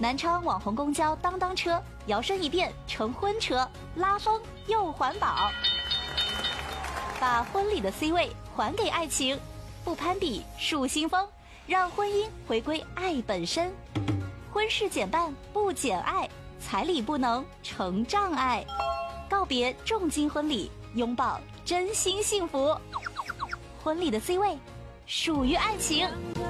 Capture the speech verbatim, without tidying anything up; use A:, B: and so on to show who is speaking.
A: 南昌网红公交当当车摇身一变成婚车，拉风又环保，把婚礼的 C 位还给爱情，不攀比树新风，让婚姻回归爱本身。婚事减半不减爱，彩礼不能成障碍，告别重金婚礼，拥抱真心幸福。婚礼的 C 位属于爱情。